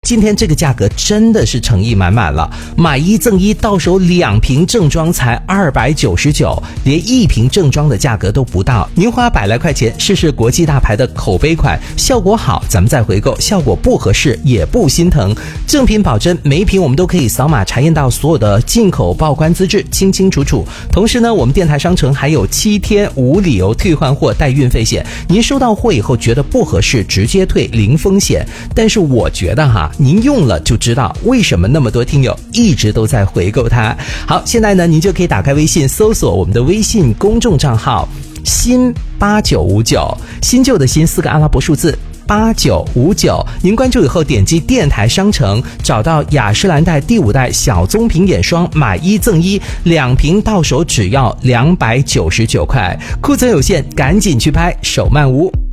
今天这个价格真的是诚意满满了，买1赠1，到手2瓶正装才299，连1瓶正装的价格都不到。您花100来块钱试试国际大牌的口碑款，效果好咱们再回购，效果不合适也不心疼。正品保真，每一瓶我们都可以扫码查验到所有的进口报关资质，清清楚楚。同时呢，我们电台商城还有7天无理由退换货带运费险，您收到货以后觉得不合适直接退，零风险。但是我觉得您用了就知道为什么那么多听友一直都在回购它。好，现在呢您就可以打开微信搜索我们的微信公众账号新8959，新旧的新4个阿拉伯数字8959，您关注以后点击电台商城，找到雅诗兰黛第5代小棕瓶眼霜，买1赠1，2瓶到手只要299块，库存有限，赶紧去拍，手慢无。